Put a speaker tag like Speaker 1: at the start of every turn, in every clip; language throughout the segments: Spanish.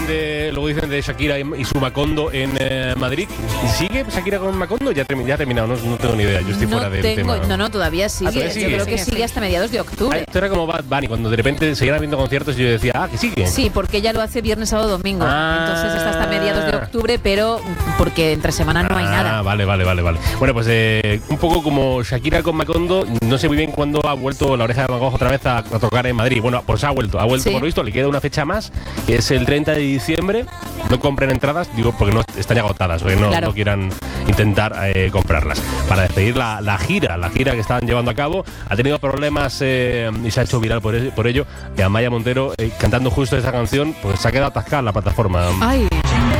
Speaker 1: luego dicen de Shakira y su Macondo en Madrid. ¿Sigue Shakira con Macondo? Ya ha terminado, no tengo ni idea. Yo estoy fuera del tema.
Speaker 2: No, todavía sigue.
Speaker 1: ¿Todavía sigue?
Speaker 2: Yo creo que sigue hasta mediados de octubre.
Speaker 1: Esto era como Bad Bunny, cuando de repente seguían habiendo conciertos y yo decía, que sigue.
Speaker 2: Sí, porque ella lo hace viernes, sábado, domingo. Entonces está hasta mediados de octubre, pero porque entre semana no hay nada.
Speaker 1: Vale. Bueno, pues un poco como Shakira con Macondo, no sé muy bien cuándo ha vuelto La Oreja de Van Gogh otra vez a tocar en Madrid. Bueno, pues ha vuelto
Speaker 2: Sí.
Speaker 1: por lo visto, le queda una fecha más, que es el 30 de diciembre. No compren entradas, digo, porque no están ya agotadas, porque no quieran intentar comprarlas. Para despedir la gira que estaban llevando a cabo, ha tenido problemas y se ha hecho viral por ello. Amaya Montero, cantando justo esa canción, pues se ha quedado atascada en la plataforma.
Speaker 2: Ay.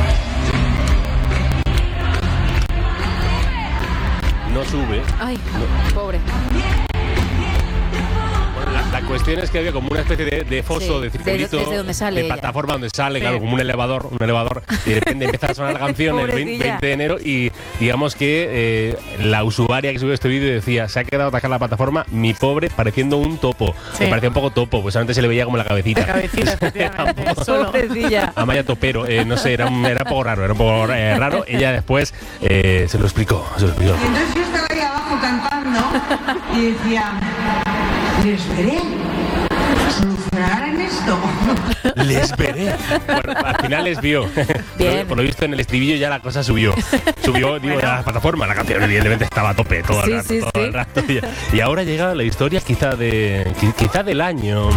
Speaker 1: No sube.
Speaker 2: Ay, pobre.
Speaker 1: La cuestión es que había como una especie de foso, de circulito,
Speaker 2: desde donde sale
Speaker 1: de
Speaker 2: ella.
Speaker 1: plataforma donde sale, claro, como un elevador, y de repente empieza a sonar la canción el 20 de enero y digamos que la usuaria que subió este vídeo decía, se ha quedado atascada la plataforma, mi pobre, pareciendo un topo.
Speaker 3: Sí.
Speaker 1: Me parecía un poco topo, pues antes se le veía como la cabecita.
Speaker 3: La cabecita, efectivamente. Solo.
Speaker 1: Amaya Topero, no sé, era un poco raro, raro. Ella después se lo explicó.
Speaker 4: Y entonces yo estaba ahí abajo cantando y decía, les veré, solucionarán esto.
Speaker 1: Les veré. Bueno, al final les vio.
Speaker 2: Bien.
Speaker 1: Por lo visto en el estribillo ya la cosa subió, digo, a la plataforma. La canción evidentemente estaba a tope todo el rato. Y ahora llega la historia quizá del año.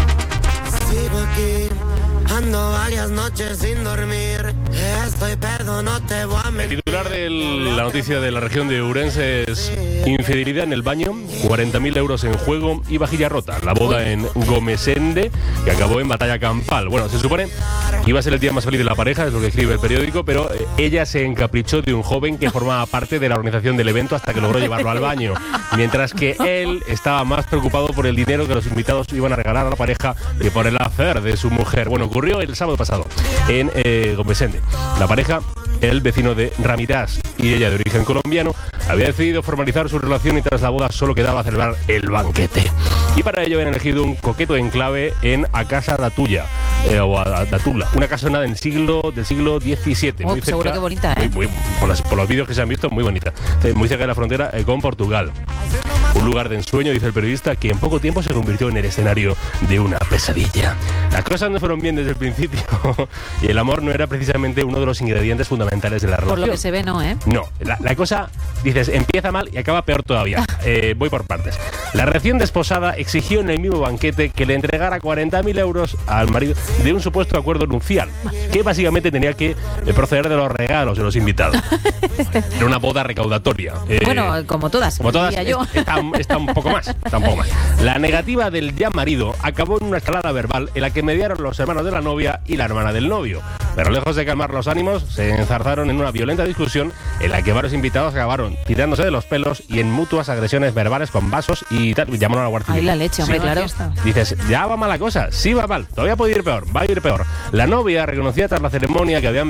Speaker 5: Sigo aquí, ando varias noches sin dormir. Estoy perdido, no te voy a
Speaker 1: El
Speaker 5: mentir.
Speaker 1: titular de la noticia de la región de Ourense es infidelidad en el baño, 40.000 euros en juego y vajilla rota. La boda en Gomesende, que acabó en batalla campal. Bueno, se supone que iba a ser el día más feliz de la pareja, es lo que escribe el periódico, pero ella se encaprichó de un joven que formaba parte de la organización del evento hasta que logró llevarlo al baño. Mientras que él estaba más preocupado por el dinero que los invitados iban a regalar a la pareja que por el hacer de su mujer. Bueno, ocurrió el sábado pasado en Gomesende. La pareja, el vecino de Ramirás y ella de origen colombiano, había decidido formalizar su relación y tras la boda solo quedaba celebrar el banquete. Y para ello habían elegido un coqueto enclave en A Casa Datulla, o a Datula, una casona del siglo XVII.
Speaker 2: Oh,
Speaker 1: muy cerca,
Speaker 2: seguro que bonita, ¿eh?
Speaker 1: Por los vídeos que se han visto, muy bonita. Muy cerca de la frontera con Portugal. Un lugar de ensueño, dice el periodista, que en poco tiempo se convirtió en el escenario de una pesadilla. Las cosas no fueron bien desde el principio y el amor no era precisamente uno de los ingredientes fundamentales de la relación.
Speaker 2: Por lo que se ve, ¿no?
Speaker 1: No, la cosa, dices, empieza mal y acaba peor todavía. Voy por partes. La recién desposada exigió en el mismo banquete que le entregara 40.000 euros al marido de un supuesto acuerdo nupcial, que básicamente tenía que proceder de los regalos de los invitados. Era una boda recaudatoria.
Speaker 2: Bueno, como todas,
Speaker 1: diría
Speaker 2: yo.
Speaker 1: Está un poco más. La negativa del ya marido acabó en una escalada verbal en la que mediaron los hermanos de la novia y la hermana del novio. Pero lejos de calmar los ánimos, se enzarzaron en una violenta discusión en la que varios invitados acabaron tirándose de los pelos y en mutuas agresiones verbales con vasos y tal. Llamaron a la Guardia Civil.
Speaker 2: Ay, la leche, hombre, claro.
Speaker 1: Dices, ya va mala cosa, sí va mal, todavía puede ir peor, va a ir peor. La novia reconocía tras la ceremonia que habían